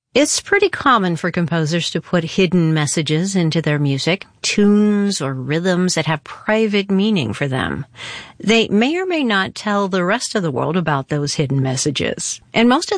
It's pretty common for composers to put hidden messages into their music, tunes or rhythms that have private meaning for them. They may or may not tell the rest of the world about those hidden messages. And most of